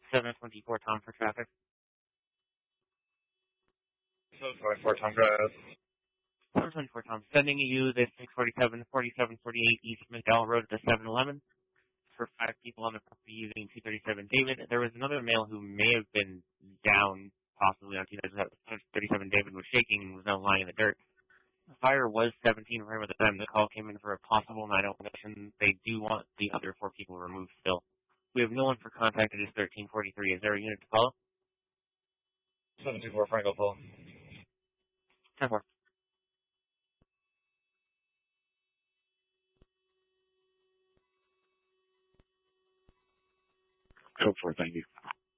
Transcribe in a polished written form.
724 Tom for traffic. 724 Tom Drive. 724 Tom, sending you the 647, 4748 East McDowell Road to 711 for 5 people on the property using 237 David. There was another male who may have been down, possibly on 237 David, was shaking and was now lying in the dirt. The fire was 17 right at the time. The call came in for a possible 911 ignition. They do want the other 4 people removed still. We have no one for contact. It is 1343. Is there a unit to follow? 724 Franco Pull. 10-4. Code 4, thank you.